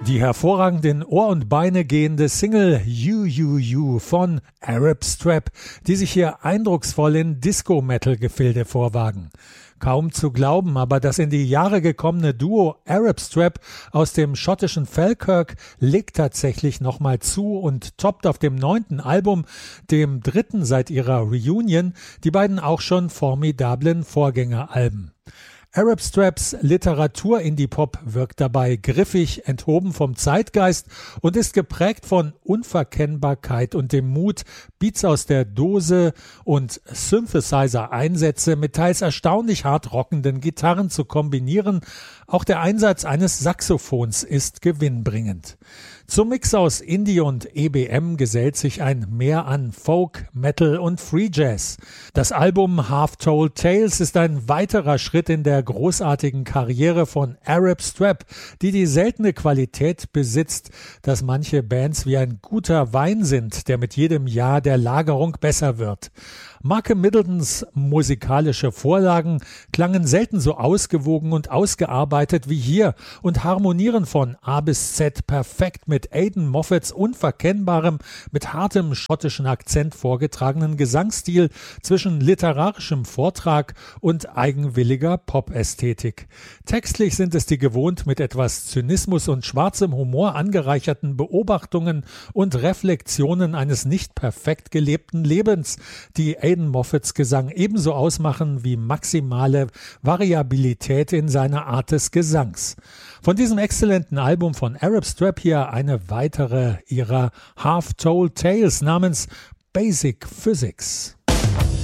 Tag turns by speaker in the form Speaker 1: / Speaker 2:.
Speaker 1: Die hervorragend in Ohr und Beine gehende Single You You You von Arab Strap, die sich hier eindrucksvoll in Disco-Metal-Gefilde vorwagen. Kaum zu glauben, aber das in die Jahre gekommene Duo Arab Strap aus dem schottischen Falkirk legt tatsächlich nochmal zu und toppt auf dem 9. Album, dem 3. seit ihrer Reunion, die beiden auch schon formidablen Vorgängeralben. Arab Straps Literatur-Indie-Pop wirkt dabei griffig, enthoben vom Zeitgeist und ist geprägt von Unverkennbarkeit und dem Mut, Beats aus der Dose und Synthesizer-Einsätze mit teils erstaunlich hart rockenden Gitarren zu kombinieren. Auch der Einsatz eines Saxophons ist gewinnbringend. Zum Mix aus Indie und EBM gesellt sich ein Mehr an Folk, Metal und Free Jazz. Das Album Half Told Tales ist ein weiterer Schritt in der großartigen Karriere von Arab Strap, die seltene Qualität besitzt, dass manche Bands wie ein guter Wein sind, der mit jedem Jahr der Lagerung besser wird. Marke Middletons musikalische Vorlagen klangen selten so ausgewogen und ausgearbeitet wie hier und harmonieren von A bis Z perfekt mit Aidan Moffats unverkennbarem, mit hartem schottischen Akzent vorgetragenen Gesangsstil zwischen literarischem Vortrag und eigenwilliger Pop-Ästhetik. Textlich sind es die gewohnt mit etwas Zynismus und schwarzem Humor angereicherten Beobachtungen und Reflexionen eines nicht perfekt gelebten Lebens, die Aidan Moffats Gesang ebenso ausmachen wie maximale Variabilität in seiner Art des Gesangs. Von diesem exzellenten Album von Arab Strap hier eine weitere ihrer Half Told Tales namens Basic Physics.